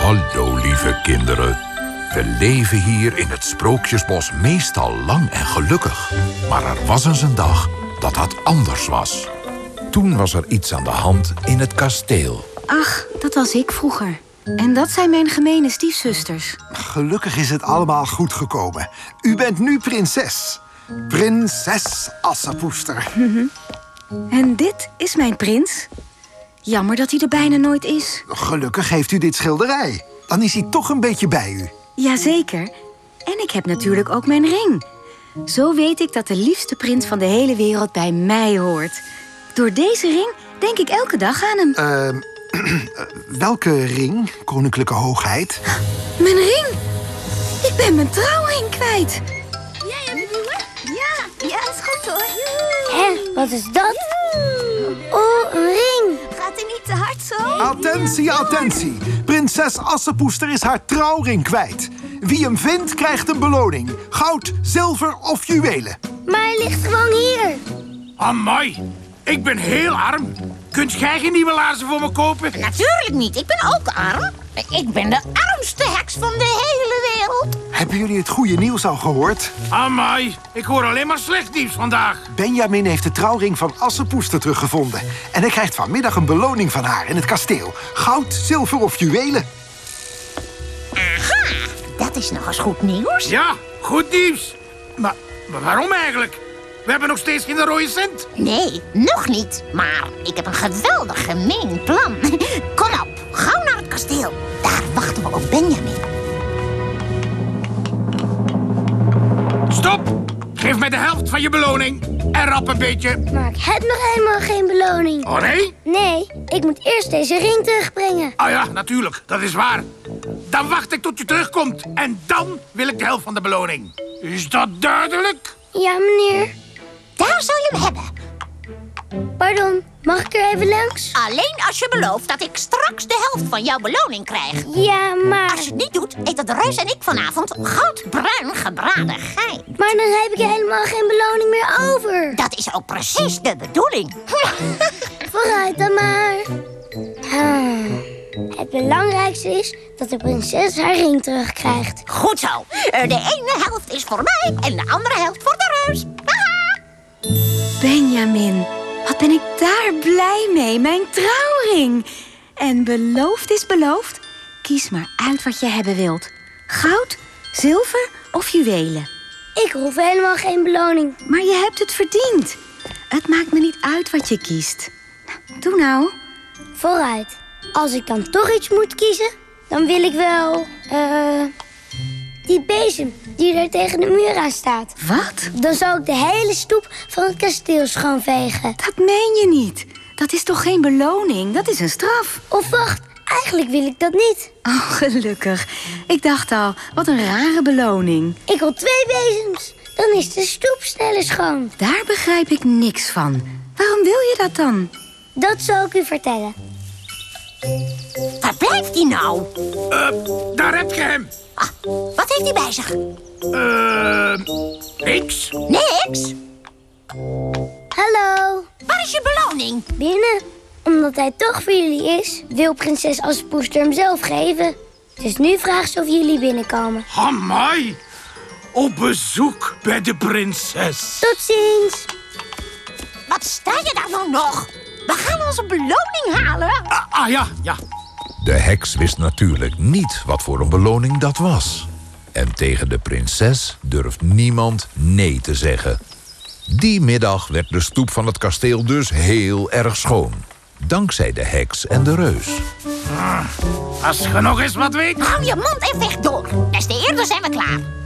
Hallo, lieve kinderen. We leven hier in het Sprookjesbos meestal lang en gelukkig. Maar er was eens een dag dat dat anders was. Toen was er iets aan de hand in het kasteel. Ach, dat was ik vroeger. En dat zijn mijn gemene stiefzusters. Gelukkig is het allemaal goed gekomen. U bent nu prinses. Prinses Assepoester. En dit is mijn prins. Jammer dat hij er bijna nooit is. Gelukkig heeft u dit schilderij. Dan is hij toch een beetje bij u. Jazeker. En ik heb natuurlijk ook mijn ring. Zo weet ik dat de liefste prins van de hele wereld bij mij hoort. Door deze ring denk ik elke dag aan hem. Welke ring, koninklijke hoogheid? Mijn ring! Ik ben mijn trouwring kwijt. Jij hebt een nieuwe? Ja, is goed hoor. Hé, wat is dat? Oh, een ring. Gaat hij niet te hard zo? Attentie, attentie. Prinses Assepoester is haar trouwring kwijt. Wie hem vindt, krijgt een beloning. Goud, zilver of juwelen. Maar hij ligt gewoon hier. Amai, ik ben heel arm. Kunt jij geen nieuwe laarzen voor me kopen? Natuurlijk niet, ik ben ook arm. Ik ben de armste heks van de hele wereld. Hebben jullie het goede nieuws al gehoord? Amai, ik hoor alleen maar slecht nieuws vandaag. Benjamin heeft de trouwring van Assepoester teruggevonden. En hij krijgt vanmiddag een beloning van haar in het kasteel. Goud, zilver of juwelen. Aha, dat is nog eens goed nieuws. Ja, goed nieuws. Maar waarom eigenlijk? We hebben nog steeds geen rode cent. Nee, nog niet. Maar ik heb een geweldig gemeen plan. Kom op, gauw naar het kasteel. Daar wachten we op Benjamin. Stop! Geef mij de helft van je beloning. En rap een beetje. Maar ik heb nog helemaal geen beloning. Oh nee? Nee, ik moet eerst deze ring terugbrengen. Ah ja, natuurlijk. Dat is waar. Dan wacht ik tot je terugkomt. En dan wil ik de helft van de beloning. Is dat duidelijk? Ja, meneer. Daar zal je hem hebben. Pardon, mag ik er even langs? Alleen als je belooft dat ik straks de helft van jouw beloning krijg. Ja, maar... Als je het niet doet, eten de reus en ik vanavond goudbruin gebraden geit. Maar dan heb ik helemaal geen beloning meer over. Dat is ook precies de bedoeling. Vooruit dan maar. Het belangrijkste is dat de prinses haar ring terugkrijgt. Goed zo. De ene helft is voor mij en de andere helft voor de reus. Haha. Benjamin, wat ben ik daar blij mee. Mijn trouwring. En beloofd is beloofd. Kies maar uit wat je hebben wilt. Goud, zilver of juwelen. Ik hoef helemaal geen beloning. Maar je hebt het verdiend. Het maakt me niet uit wat je kiest. Nou, doe nou. Vooruit. Als ik dan toch iets moet kiezen, dan wil ik wel... die bezem die er tegen de muur aan staat. Wat? Dan zal ik de hele stoep van het kasteel schoonvegen. Dat meen je niet. Dat is toch geen beloning? Dat is een straf. Of wacht, eigenlijk wil ik dat niet. Oh, gelukkig. Ik dacht al, wat een rare beloning. Ik wil 2 bezems. Dan is de stoep sneller schoon. Daar begrijp ik niks van. Waarom wil je dat dan? Dat zal ik u vertellen. Waar blijft hij nou? Daar heb je hem. Ah, wat heeft hij bij zich? Niks. Niks. Hallo. Waar is je beloning? Binnen. Omdat hij toch voor jullie is, wil prinses Assepoester hem zelf geven. Dus nu vraagt ze of jullie binnenkomen. Amai. Op bezoek bij de prinses. Tot ziens. Wat sta je daar nou nog? We gaan onze beloning halen. Ja. De heks wist natuurlijk niet wat voor een beloning dat was. En tegen de prinses durft niemand nee te zeggen. Die middag werd de stoep van het kasteel dus heel erg schoon. Dankzij de heks en de reus. Als je nog eens wat weet... Hou je mond en vecht door. Des te eerder zijn we klaar.